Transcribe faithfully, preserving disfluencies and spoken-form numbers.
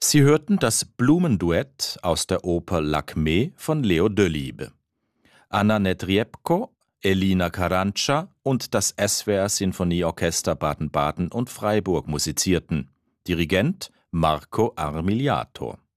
Sie hörten das Blumenduett aus der Oper Lakmé von Leo Delibes. Anna Netrebko, Elina Carranca und das S W R Sinfonieorchester Baden-Baden und Freiburg musizierten. Dirigent Marco Armiliato.